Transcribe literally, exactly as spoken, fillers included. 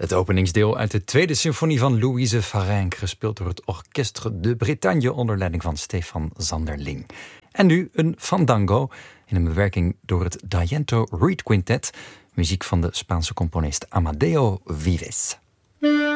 Het openingsdeel uit de tweede symfonie van Louise Farenc, gespeeld door het Orchestre de Bretagne onder leiding van Stefan Zanderling. En nu een fandango in een bewerking door het D'Ariento Reed Quintet, muziek van de Spaanse componist Amadeo Vives.